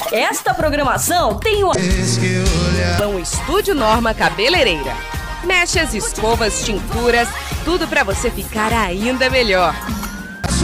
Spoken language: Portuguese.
Esta programação tem o Estúdio Norma Cabeleireira. Mechas, escovas, tinturas, tudo para você ficar ainda melhor.